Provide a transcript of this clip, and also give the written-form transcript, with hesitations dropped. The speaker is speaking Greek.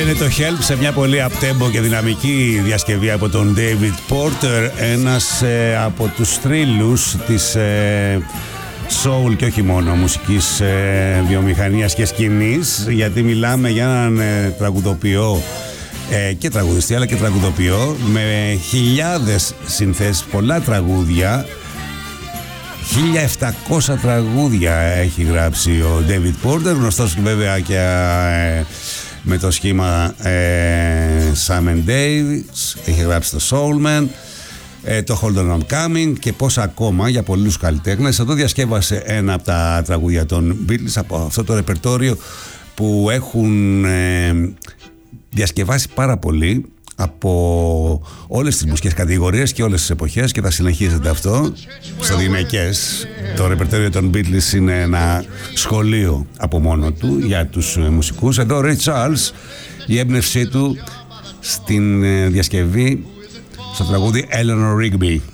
είναι το Help σε μια πολύ απτέμπο και δυναμική διασκευή από τον David Porter, ένας από τους θρύλους της soul και όχι μόνο μουσικής βιομηχανίας και σκηνής, γιατί μιλάμε για έναν τραγουδοποιό και τραγουδιστή αλλά και τραγουδοποιό με χιλιάδες συνθέσεις, πολλά τραγούδια. 1700 τραγούδια έχει γράψει ο David Porter, γνωστός βέβαια και με το σχήμα Sam and Davis, έχει γράψει το Soulman, το Hold On I'm Coming και πόσα ακόμα για πολλούς καλλιτέχνες. Εδώ διασκεύασε ένα από τα τραγούδια των Beatles από αυτό το ρεπερτόριο που έχουν διασκευάσει πάρα πολύ από όλες τις μουσικές κατηγορίες και όλες τις εποχές, και θα συνεχίζεται αυτό στο γυναικές. Το ρεπερτόριο των Beatles είναι ένα σχολείο από μόνο του για τους μουσικούς. Εδώ ο Ray Charles, η έμπνευσή του στην διασκευή στο τραγούδι Eleanor Rigby.